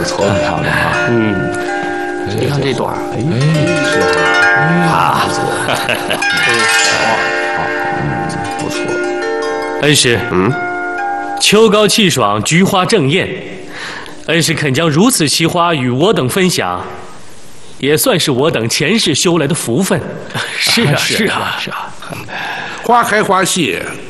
错，很漂亮啊。 你看这段， 是啊， 不错，不错。 恩师，秋高气爽，菊花正艳，恩师肯将如此奇花与我等分享，也算是我等前世修来的福分。 是啊，是啊，是啊。 花开花谢，